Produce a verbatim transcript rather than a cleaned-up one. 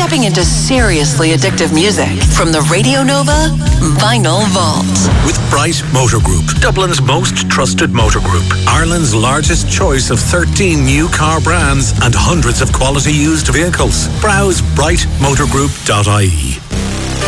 slipping into seriously addictive music from the Radio Nova Vinyl Vault. With Bright Motor Group, Dublin's most trusted motor group, Ireland's largest choice of thirteen new car brands and hundreds of quality used vehicles. Browse bright motor group dot I E.